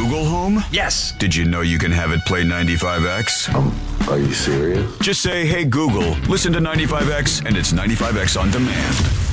Google Home? Yes. Did you know you can have it play 95X? Are you serious? Just say, hey Google, listen to 95X, and it's 95X on demand.